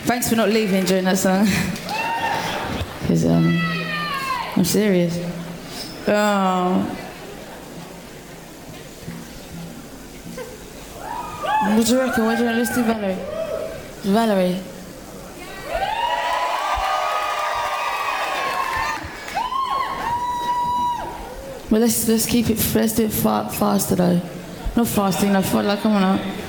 Thanks for not leaving during that song. Because I'm serious. What do you reckon? What do you reckon? Let's do Valerie. Valerie. Well, let's keep it. Let's do it faster though. Not fasting. No, like come on now.